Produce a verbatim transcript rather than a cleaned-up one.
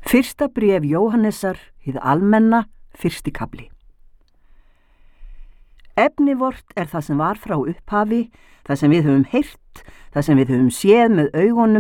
Fyrsta bréf Jóhannesar, hið almenna, fyrsti kafli. Efni vort er það sem var frá upphafi, það sem við höfum heyrt, það sem við höfum séð með augunum